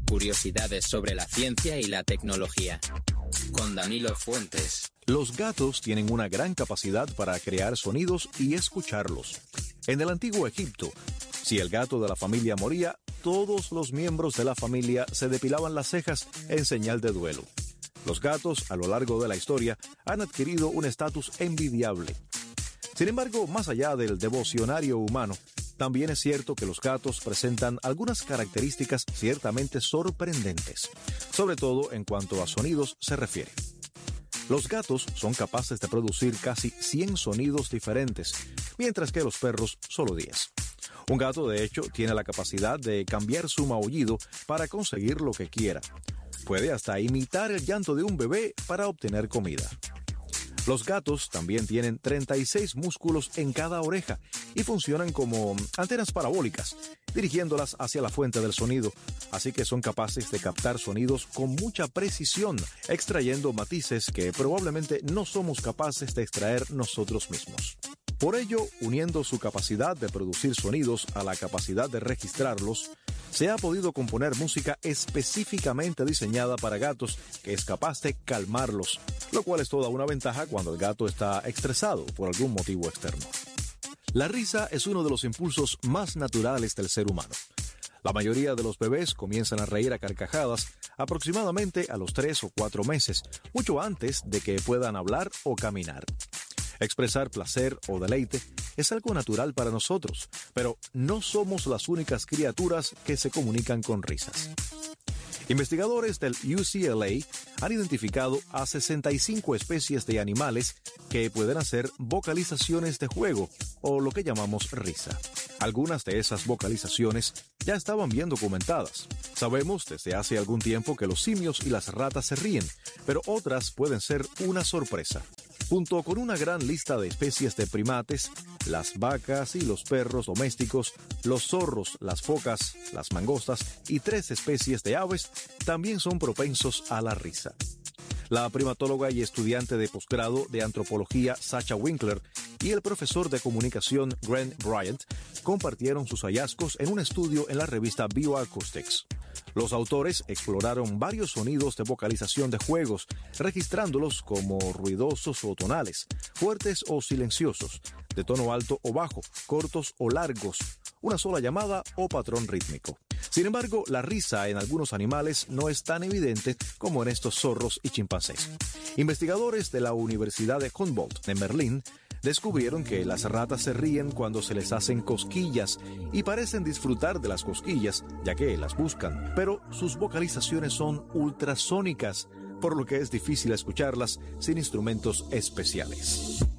Curiosidades sobre la ciencia y la tecnología. Con Danilo Fuentes. Los gatos tienen una gran capacidad para crear sonidos y escucharlos. En el antiguo Egipto, si el gato de la familia moría, todos los miembros de la familia se depilaban las cejas en señal de duelo. Los gatos, a lo largo de la historia, han adquirido un estatus envidiable. Sin embargo, más allá del devocionario humano, también es cierto que los gatos presentan algunas características ciertamente sorprendentes, sobre todo en cuanto a sonidos se refiere. Los gatos son capaces de producir casi 100 sonidos diferentes, mientras que los perros solo 10. Un gato, de hecho, tiene la capacidad de cambiar su maullido para conseguir lo que quiera. Puede hasta imitar el llanto de un bebé para obtener comida. Los gatos también tienen 36 músculos en cada oreja y funcionan como antenas parabólicas, dirigiéndolas hacia la fuente del sonido, así que son capaces de captar sonidos con mucha precisión, extrayendo matices que probablemente no somos capaces de extraer nosotros mismos. Por ello, uniendo su capacidad de producir sonidos a la capacidad de registrarlos, se ha podido componer música específicamente diseñada para gatos que es capaz de calmarlos, lo cual es toda una ventaja cuando el gato está estresado por algún motivo externo. La risa es uno de los impulsos más naturales del ser humano. La mayoría de los bebés comienzan a reír a carcajadas aproximadamente a los 3 o 4 meses, mucho antes de que puedan hablar o caminar. Expresar placer o deleite es algo natural para nosotros, pero no somos las únicas criaturas que se comunican con risas. Investigadores del UCLA han identificado a 65 especies de animales que pueden hacer vocalizaciones de juego, o lo que llamamos risa. Algunas de esas vocalizaciones ya estaban bien documentadas. Sabemos desde hace algún tiempo que los simios y las ratas se ríen, pero otras pueden ser una sorpresa. Junto con una gran lista de especies de primates, las vacas y los perros domésticos, los zorros, las focas, las mangostas y 3 especies de aves también son propensos a la risa. La primatóloga y estudiante de posgrado de antropología Sacha Winkler y el profesor de comunicación Grant Bryant compartieron sus hallazgos en un estudio en la revista Bioacoustics. Los autores exploraron varios sonidos de vocalización de juegos, registrándolos como ruidosos o tonales, fuertes o silenciosos, de tono alto o bajo, cortos o largos, una sola llamada o patrón rítmico. Sin embargo, la risa en algunos animales no es tan evidente como en estos zorros y chimpancés. Investigadores de la Universidad de Humboldt en Berlín descubrieron que las ratas se ríen cuando se les hacen cosquillas y parecen disfrutar de las cosquillas, ya que las buscan, pero sus vocalizaciones son ultrasónicas, por lo que es difícil escucharlas sin instrumentos especiales.